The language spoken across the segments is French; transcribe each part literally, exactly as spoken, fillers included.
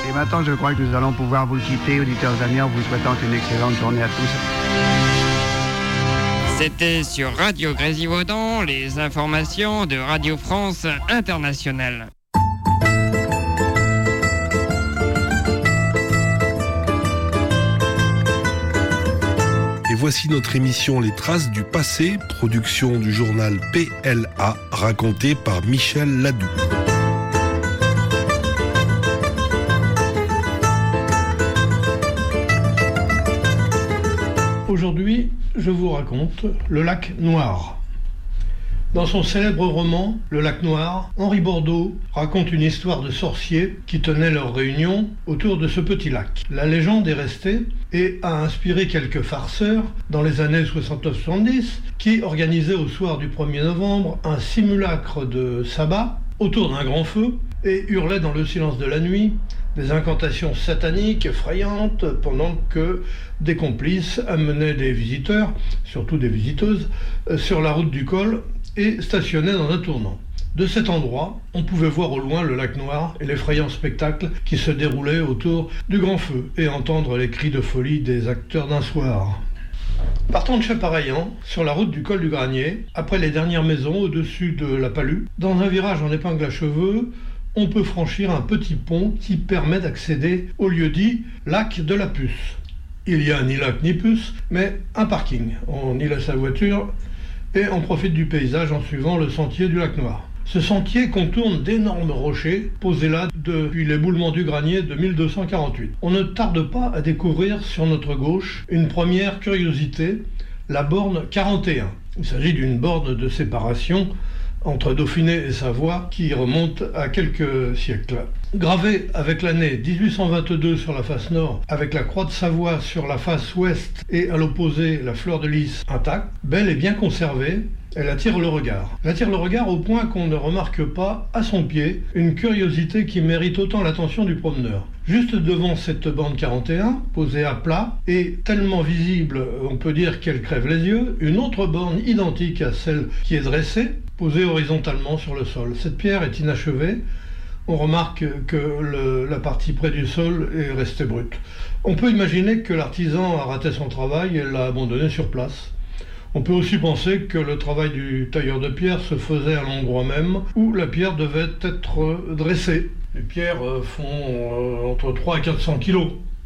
Et maintenant, je crois que nous allons pouvoir vous quitter, auditeurs amis, en vous souhaitant une excellente journée à tous. C'était sur Radio Grésivaudan, les informations de Radio France Internationale. Et voici notre émission Les Traces du Passé, production du journal P L A, racontée par Michel Ladoux. Aujourd'hui, je vous raconte le lac Noir. Dans son célèbre roman « Le lac Noir », Henri Bordeaux raconte une histoire de sorciers qui tenaient leur réunion autour de ce petit lac. La légende est restée et a inspiré quelques farceurs dans les années soixante-neuf soixante-dix qui organisaient au soir du premier novembre un simulacre de sabbat autour d'un grand feu et hurlaient dans le silence de la nuit des incantations sataniques effrayantes pendant que des complices amenaient des visiteurs, surtout des visiteuses, sur la route du col et stationnaient dans un tournant. De cet endroit, on pouvait voir au loin le lac Noir et l'effrayant spectacle qui se déroulait autour du grand feu et entendre les cris de folie des acteurs d'un soir. Partant de Chaparaillan, sur la route du col du Granier, après les dernières maisons au-dessus de la Palue, dans un virage en épingle à cheveux, on peut franchir un petit pont qui permet d'accéder au lieu-dit lac de la Puce. Il y a ni lac ni puce, mais un parking. On y laisse sa voiture et on profite du paysage en suivant le sentier du lac Noir. Ce sentier contourne d'énormes rochers posés là depuis l'éboulement du Granier de mille deux cent quarante-huit. On ne tarde pas à découvrir sur notre gauche une première curiosité, la borne quarante et un. Il s'agit d'une borne de séparation entre Dauphiné et Savoie qui remonte à quelques siècles. Gravée avec l'année dix-huit cent vingt-deux sur la face nord, avec la croix de Savoie sur la face ouest et à l'opposé la fleur de lys intacte, belle et bien conservée, elle attire le regard. Elle attire le regard au point qu'on ne remarque pas à son pied une curiosité qui mérite autant l'attention du promeneur. Juste devant cette borne quarante et un, posée à plat et tellement visible on peut dire qu'elle crève les yeux, une autre borne identique à celle qui est dressée, posée horizontalement sur le sol. Cette pierre est inachevée. On remarque que le, la partie près du sol est restée brute. On peut imaginer que l'artisan a raté son travail et l'a abandonné sur place. On peut aussi penser que le travail du tailleur de pierre se faisait à l'endroit même où la pierre devait être dressée. Les pierres font entre trois à quatre cents kilos.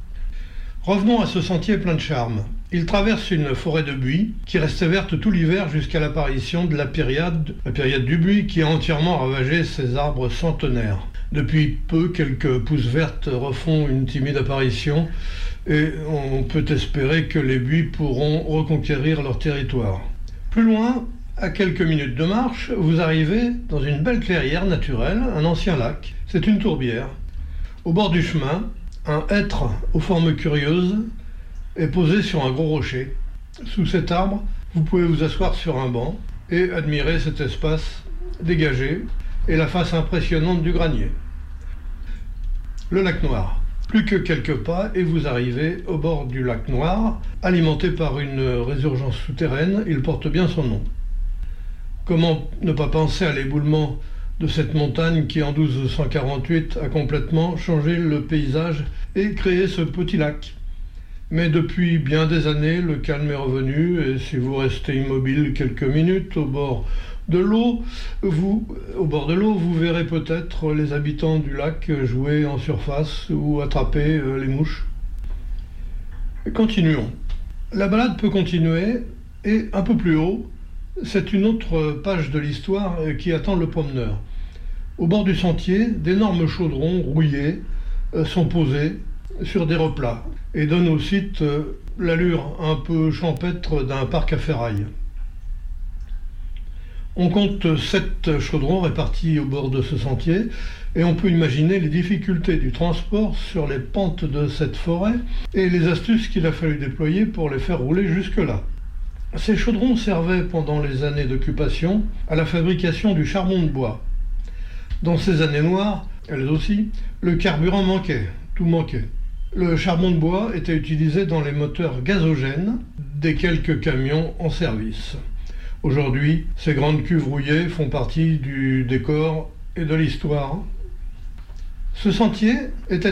Revenons à ce sentier plein de charme. Il traverse une forêt de buis qui restait verte tout l'hiver jusqu'à l'apparition de la période, la période du buis qui a entièrement ravagé ces arbres centenaires. Depuis peu, quelques pousses vertes refont une timide apparition et on peut espérer que les buis pourront reconquérir leur territoire. Plus loin, à quelques minutes de marche, vous arrivez dans une belle clairière naturelle, un ancien lac. C'est une tourbière. Au bord du chemin, un hêtre aux formes curieuses est posé sur un gros rocher. Sous cet arbre, vous pouvez vous asseoir sur un banc et admirer cet espace dégagé et la face impressionnante du Granier. Le lac Noir. Plus que quelques pas et vous arrivez au bord du lac Noir, alimenté par une résurgence souterraine, il porte bien son nom. Comment ne pas penser à l'éboulement de cette montagne qui en douze cent quarante-huit a complètement changé le paysage et créé ce petit lac. Mais depuis bien des années, le calme est revenu et si vous restez immobile quelques minutes au bord de l'eau, vous, au bord de l'eau, vous verrez peut-être les habitants du lac jouer en surface ou attraper les mouches. Continuons. La balade peut continuer et un peu plus haut, c'est une autre page de l'histoire qui attend le promeneur. Au bord du sentier, d'énormes chaudrons rouillés sont posés sur des replats et donnent au site l'allure un peu champêtre d'un parc à ferraille. On compte sept chaudrons répartis au bord de ce sentier et on peut imaginer les difficultés du transport sur les pentes de cette forêt et les astuces qu'il a fallu déployer pour les faire rouler jusque-là. Ces chaudrons servaient pendant les années d'occupation à la fabrication du charbon de bois. Dans ces années noires, elles aussi, le carburant manquait, tout manquait. Le charbon de bois était utilisé dans les moteurs gazogènes des quelques camions en service. Aujourd'hui, ces grandes cuves rouillées font partie du décor et de l'histoire. Ce sentier était